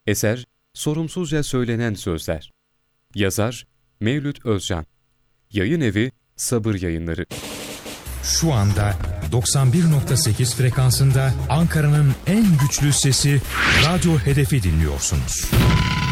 Eser, sorumsuzca söylenen sözler. Yazar, Mevlüt Özcan. Yayın evi, Sabır Yayınları. Şu anda 91.8 frekansında Ankara'nın en güçlü sesi Radyo Hedef'i dinliyorsunuz.